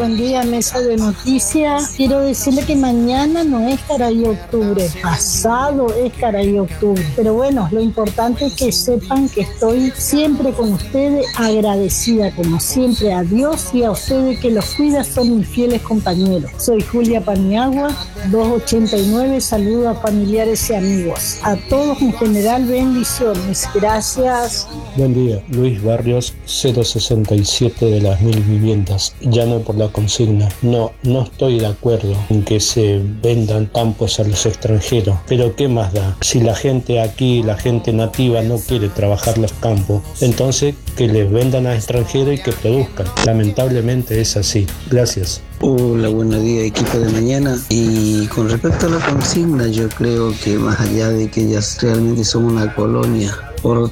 buen día, mesa de noticias. Quiero decirle que mañana no es Caray Octubre, pasado es Caray Octubre. Pero bueno, lo importante es que sepan que estoy siempre con ustedes, agradecida como siempre a Dios y a ustedes que los cuida, son mis fieles compañeros. Soy Julia Paniagua, 289, saludo a familiares y amigos. A todos en general, bendiciones. Gracias. Buen día, Luis Barrios, 067 de las 1000 viviendas. Llamo por la consigna. No estoy de acuerdo en que se vendan campos a los extranjeros, pero ¿qué más da? Si la gente aquí, la gente nativa no quiere trabajar los campos, entonces que les vendan a extranjeros y que produzcan. Lamentablemente es así. Gracias. Hola, buenos días, equipo de mañana. Y con respecto a la consigna, yo creo que más allá de que ellas realmente son una colonia, por